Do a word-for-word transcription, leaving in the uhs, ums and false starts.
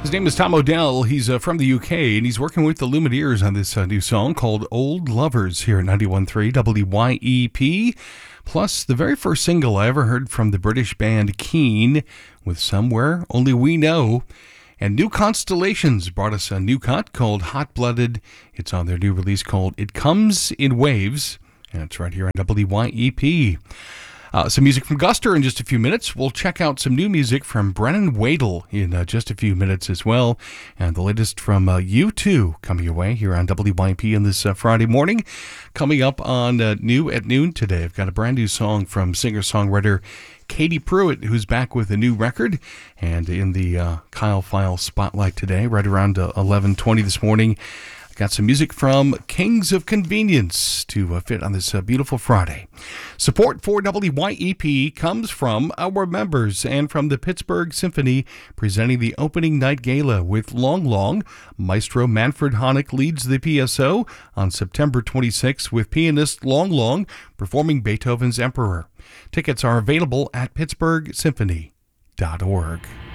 His name is Tom Odell. He's uh, from the U K, and he's working with the Lumineers on this uh, new song called Old Lovers here at ninety-one point three W Y E P. Plus, the very first single I ever heard from the British band Keane with Somewhere Only We Know. And New Constellations brought us a new cut called Hot Blooded. It's on their new release called It Comes in Waves, and it's right here on W Y E P. Uh, some music from Guster in just a few minutes. We'll check out some new music from Brennan Wadel in uh, just a few minutes as well. And the latest from uh, U two coming your way here on W Y P on this uh, Friday morning. Coming up on uh, New at Noon today, I've got a brand new song from singer-songwriter Katie Pruitt, who's back with a new record. And in the uh, Kyle File Spotlight today, right around uh, eleven twenty this morning, got some music from Kings of Convenience to uh, fit on this uh, beautiful Friday. Support for W Y E P comes from our members and from the Pittsburgh Symphony, presenting the opening night gala with Long Long. Maestro Manfred Honeck leads the P S O on September twenty-sixth with pianist Long Long performing Beethoven's Emperor. Tickets are available at pittsburgh symphony dot org.